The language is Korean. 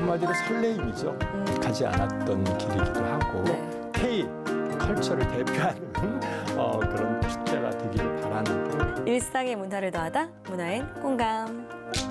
한마디로 설레임이죠. 가지 않았던 길이기도 하고 네. K 컬처를 대표하는 그런 축제가 되기를 바라는 일상의 문화를 더하다 문화엔 공감.